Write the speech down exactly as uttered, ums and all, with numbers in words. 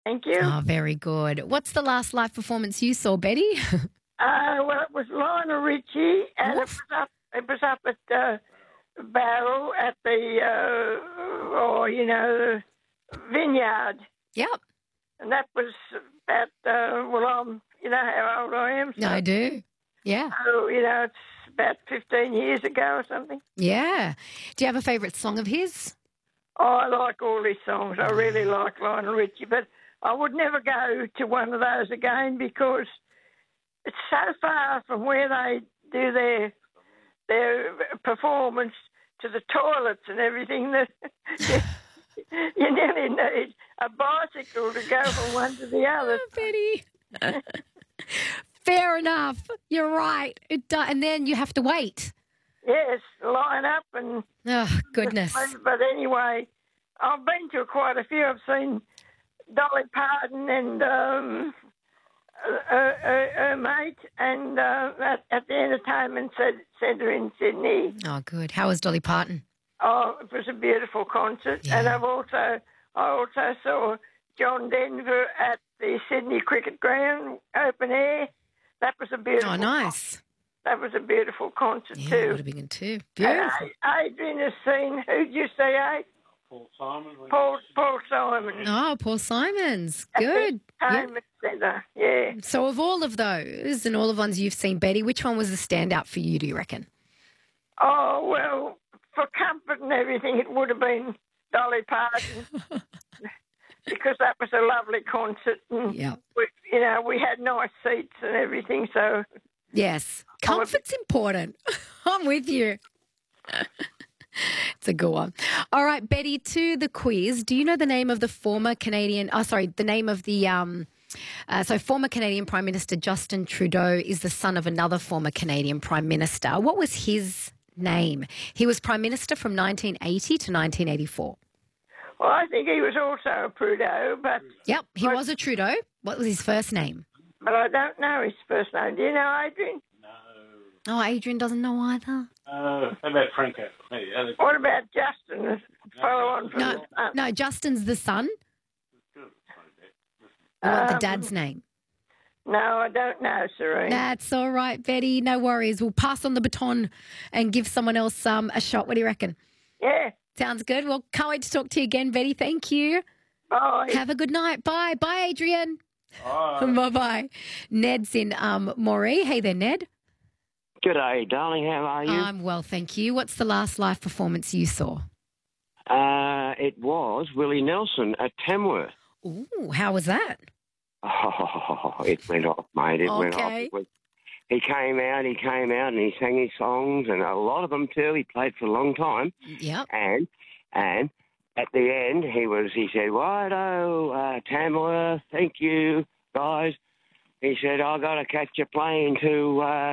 Thank you. Oh, very good. What's the last live performance you saw, Betty? Uh, well, it was Lionel Richie, and it Oof. was up. It was up at uh, Barrel at the, uh, or you know, the vineyard, Yep. and that was about. Uh, well, I'm, you know how old I am. So, I do. Yeah. so, you know, it's about fifteen years ago or something. Yeah. Do you have a favourite song of his? Oh, I like all his songs. I really like Lionel Richie, but I would never go to one of those again because it's so far from where they do their their performance to the toilets and everything that you, you nearly need a bicycle to go from one to the other. Oh, Betty. Fair enough. You're right. It do- and then you have to wait. Yes, line up and. Oh, goodness. But anyway, I've been to quite a few. I've seen Dolly Parton and um, her, her, her mate, and uh, at, at the Entertainment Centre in Sydney. Oh, good. How was Dolly Parton? Oh, it was a beautiful concert, Yeah. and I've also I also saw John Denver at the Sydney Cricket Ground open air. That was a beautiful. Oh, nice. That was a beautiful concert Yeah, too. would have been too. And Beautiful. I- Adrian has seen. Who'd you say? Eh? Paul Simon. Paul Paul Simon. Oh, Paul Simons. At the Good. Yeah. Entertainment Centre. Yeah. So of all of those and all of the ones you've seen, Betty, which one was the standout for you, do you reckon? Oh well, for comfort and everything, it would have been Dolly Parton because that was a lovely concert. And Yeah. we, you know, we had nice seats and everything. So Yes. Comfort's important. I'm with you. It's a good one. All right, Betty, to the quiz. Do you know the name of the former Canadian, oh, sorry, the name of the, um, uh, so former Canadian Prime Minister Justin Trudeau is the son of another former Canadian Prime Minister. What was his name? He was Prime Minister from nineteen eighty to nineteen eighty-four. well, I think he was also a Trudeau, but Yep, he What- was a Trudeau. What was his first name? but I don't know his first name. Do you know, Adrian? No. Oh, Adrian doesn't know either. Uh, how about Franco? Hey, other- What about Justin? the Follow on from No, the son? no, Justin's the son. I want the Um, dad's name. No, I don't know, Serene. That's all right, Betty. No worries. We'll pass on the baton and give someone else um, a shot. What do you reckon? Yeah. Sounds good. Well, can't wait to talk to you again, Betty. Thank you. Bye. Have a good night. Bye. Bye, Adrian. Oh. Bye-bye. Ned's in um, Moree. Hey there, Ned. G'day, darling. How are you? I'm well, thank you. What's the last live performance you saw? uh, it was Willie Nelson at Tamworth. Ooh, how was that? Oh, it went off, mate. It went off. Okay. It was, he came out, he came out, and he sang his songs, and a lot of them too. He played for a long time, Yep. and and at the end, he was. He said, "Righto, uh, Tamworth, thank you, guys." He said, "I got to catch a plane to." Uh,